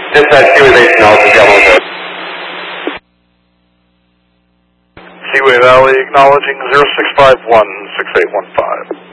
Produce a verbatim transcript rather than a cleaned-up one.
Dispatch Seaway Base acknowledges the Alamo. Seaway Valley acknowledging zero six five one six eight one five.